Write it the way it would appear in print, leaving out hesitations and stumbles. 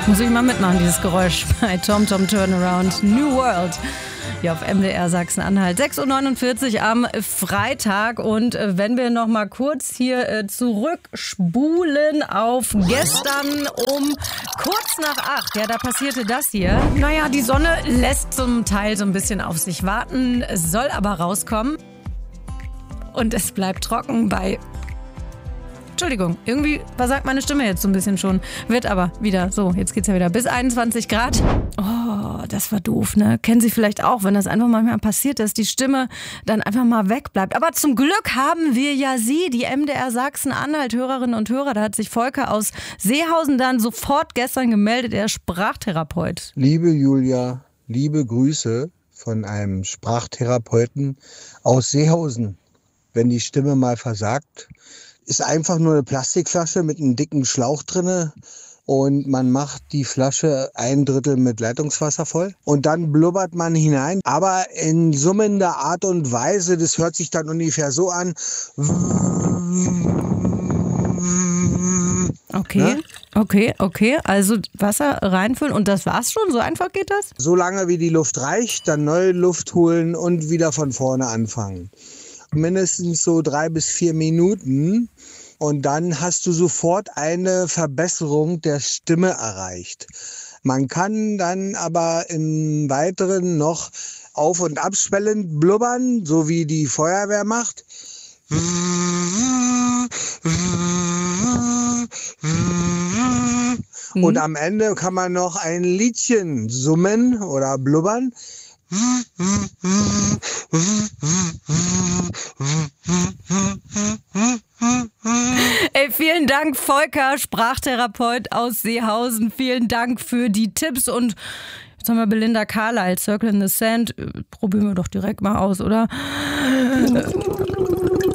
Muss ich mal mitmachen, dieses Geräusch bei Tom Tom Turnaround New World. Hier auf MDR Sachsen-Anhalt. 6.49 Uhr am Freitag. Und wenn wir noch mal kurz hier zurückspulen auf gestern um kurz nach 8. Ja, da passierte das hier. Naja, die Sonne lässt zum Teil so ein bisschen auf sich warten, soll aber rauskommen. Und es bleibt trocken bei... Entschuldigung, irgendwie versagt meine Stimme jetzt so ein bisschen schon. Wird aber wieder so, jetzt geht's ja wieder bis 21 Grad. Oh, das war doof, ne? Kennen Sie vielleicht auch, wenn das einfach manchmal passiert, dass die Stimme dann einfach mal wegbleibt. Aber zum Glück haben wir ja Sie, die MDR Sachsen-Anhalt Hörerinnen und Hörer. Da hat sich Volker aus Seehausen dann sofort gestern gemeldet, er ist Sprachtherapeut. Liebe Julia, liebe Grüße von einem Sprachtherapeuten aus Seehausen. Wenn die Stimme mal versagt, ist einfach nur eine Plastikflasche mit einem dicken Schlauch drinne und man macht die Flasche 1/3 mit Leitungswasser voll und dann blubbert man hinein, aber in summender Art und Weise, das hört sich dann ungefähr so an. Okay, ne? Okay, also Wasser reinfüllen und das war's schon? So einfach geht das? So lange wie die Luft reicht, dann neue Luft holen und wieder von vorne anfangen. Mindestens so 3 bis 4 Minuten und dann hast du sofort eine Verbesserung der Stimme erreicht. Man kann dann aber im Weiteren noch auf- und abschwellend blubbern, so wie die Feuerwehr macht. Und am Ende kann man noch ein Liedchen summen oder blubbern. Ey, vielen Dank, Volker, Sprachtherapeut aus Seehausen. Vielen Dank für die Tipps und jetzt haben wir Belinda Carlisle, Circle in the Sand. Probieren wir doch direkt mal aus, oder?